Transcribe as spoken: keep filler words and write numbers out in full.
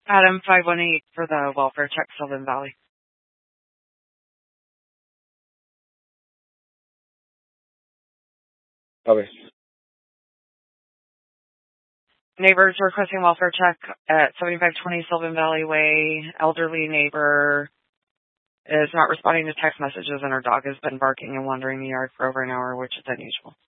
Adam five one eight for the welfare check, Sylvan Valley. Okay. Neighbors requesting welfare check at seventy-five twenty Sylvan Valley Way. Elderly neighbor is not responding to text messages, and her dog has been barking and wandering the yard for over an hour, which is unusual.